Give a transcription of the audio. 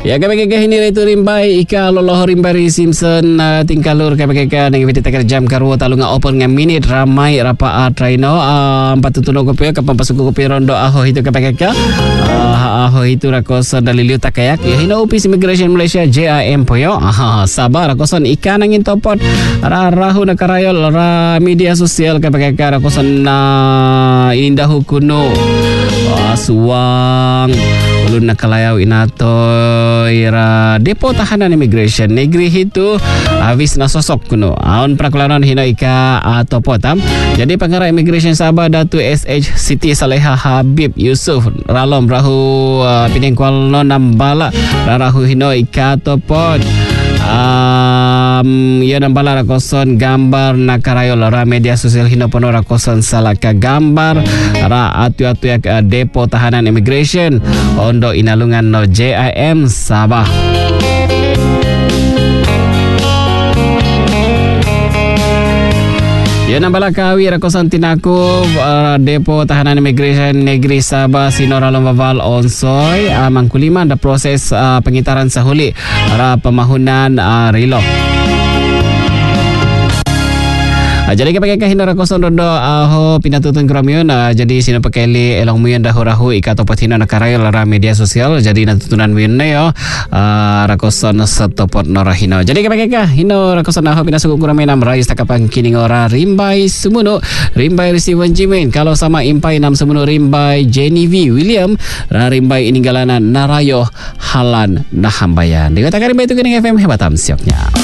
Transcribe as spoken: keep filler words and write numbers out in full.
Ya kami kekeh ini itu rimbai ika loloh rimbai Simpson uh, tingkalur kami kekeh dengan video takar jam karwo talunga open dengan minit ramai rapa uh, traino uh, empat tutuno kopi kapan pasuku kopi rondo aho itu kami kekeh uh, aho itu rakosan daliliu takayak ya hino upis immigration Malaysia J I M poyo aha sabar rakosan ika nangin topot ra rahu nakarayol ra media sosial kami kekeh rakosan uh, indahu kuno uh, suang ulun nakalayau inato ira depo tahanan immigration negeri itu habis na sosok kuno aun prakularan hino ika atau potam jadi pengarah immigration Sabah Datu S H Siti Saleha Habib Yusuf ralom rahu uh, pinengkual no nambala rahu hino ika atau pot Um, ya nambala rakoson gambar nakarayo ra media sosial hino pono rakoson salaka gambar ra atu-atu ya depo tahanan immigration ondo inalungan no J I M Sabah. Ya nambala kawi rakosan tinaku uh, depo tahanan immigration negeri Sabah Sinora Lombawal Onsoy uh, mangkuliman da proses uh, pengitaran sahuli ra pemahunan uh, rilo. Uh, jadi kapag kahino rakoson rondo aho uh, pinatutun kramion uh, jadi sino pakeli elong muyon dahu rahu ika topat hino nakarayo lara media sosial jadi natutunan muyon na yo uh, rakoson sa topot norahino. Jadi kapag kahino rakoson aho pinasukong kramion na marayos takapang kining ora rimbay sumuno rimbay resiwan jimin kalau sama impay nam sumuno rimbay Jenny V William ra rimbay ininggalana narayo halan nahambayan. Di kata karimbay itu kining F M hebatam sioknya.